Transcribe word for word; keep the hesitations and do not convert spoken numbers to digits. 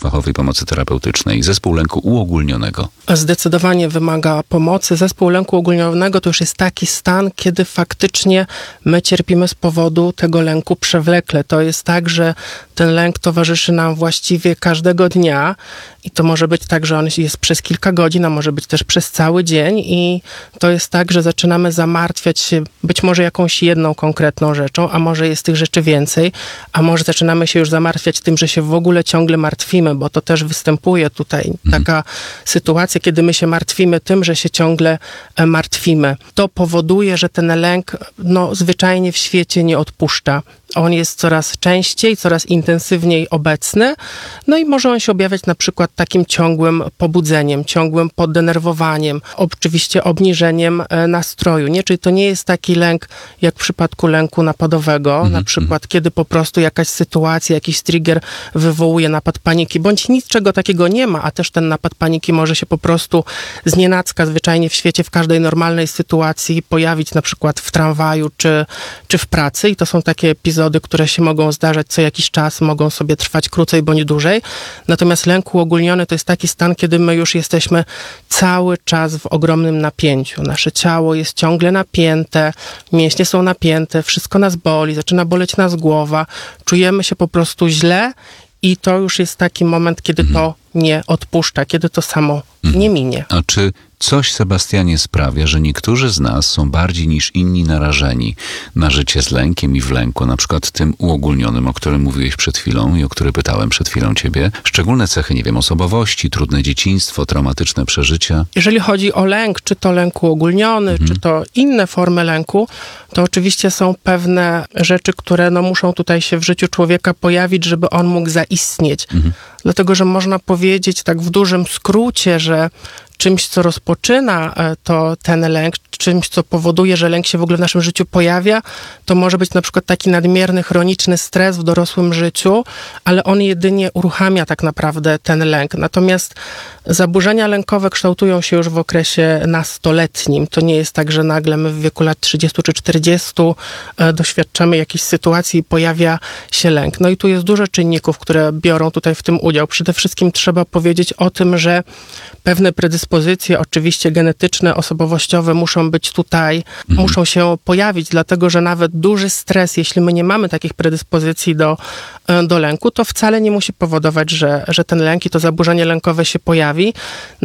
fachowej pomocy terapeutycznej, zespół lęku uogólnionego? Zdecydowanie wymaga pomocy. Zespół lęku uogólnionego to już jest taki stan, kiedy faktycznie my cierpimy z powodu tego lęku przewlekle. To jest tak, że ten lęk towarzyszy nam właściwie każdego dnia i to może być tak, że on jest przez kilka godzin, a może być też przez cały dzień i to jest tak, że zaczynamy zamartwiać się być może jakąś jedną konkretną rzeczą, a może jest tych rzeczy więcej, a może zaczynamy się już zamartwiać tym, że się w ogóle ciągle martwimy, bo to też występuje tutaj Mhm. taka sytuacja, kiedy my się martwimy tym, że się ciągle e, martwimy. To powoduje, że ten lęk no, zwyczajnie w świecie nie odpuszcza. On jest coraz częściej, coraz intensywniej obecny, no i może on się objawiać na przykład takim ciągłym pobudzeniem, ciągłym poddenerwowaniem, oczywiście obniżeniem e, nastroju, nie? Czyli to nie jest taki lęk, jak w przypadku lęku napadowego, Mhm, na przykład kiedy po prostu jakaś sytuacja, jakiś trigger wywołuje napad paniki, bądź niczego takiego nie ma, a też ten napad paniki może się po prostu znienacka zwyczajnie w świecie, w każdej normalnej sytuacji pojawić, na przykład w tramwaju czy, czy w pracy i to są takie epizody, które się mogą zdarzać co jakiś czas, mogą sobie trwać krócej bądź dłużej. Natomiast lęk uogólniony to jest taki stan, kiedy my już jesteśmy cały czas w ogromnym napięciu. Nasze ciało jest ciągle napięte, mięśnie są napięte, wszystko nas boli, zaczyna boleć nas głowa, czujemy się po prostu źle i to już jest taki moment, kiedy to nie odpuszcza, kiedy to samo nie minie. A czy coś, Sebastianie, sprawia, że niektórzy z nas są bardziej niż inni narażeni na życie z lękiem i w lęku, na przykład tym uogólnionym, o którym mówiłeś przed chwilą i o który pytałem przed chwilą ciebie? Szczególne cechy, nie wiem, osobowości, trudne dzieciństwo, traumatyczne przeżycia? Jeżeli chodzi o lęk, czy to lęk uogólniony, Mhm. czy to inne formy lęku, to oczywiście są pewne rzeczy, które no, muszą tutaj się w życiu człowieka pojawić, żeby on mógł zaistnieć. Mhm. Dlatego, że można powiedzieć tak w dużym skrócie, że czymś, co rozpoczyna e, to ten lęk, czymś, co powoduje, że lęk się w ogóle w naszym życiu pojawia, to może być na przykład taki nadmierny, chroniczny stres w dorosłym życiu, ale on jedynie uruchamia tak naprawdę ten lęk. Natomiast zaburzenia lękowe kształtują się już w okresie nastoletnim. To nie jest tak, że nagle my w wieku lat trzydziestu czy czterdziestu e, doświadczamy jakiejś sytuacji i pojawia się lęk. No i tu jest dużo czynników, które biorą tutaj w tym udział. Przede wszystkim trzeba powiedzieć o tym, że pewne predyspozycje, oczywiście genetyczne, osobowościowe muszą być tutaj, mhm. muszą się pojawić, dlatego że nawet duży stres, jeśli my nie mamy takich predyspozycji do, do lęku, to wcale nie musi powodować, że, że ten lęk i to zaburzenie lękowe się pojawi.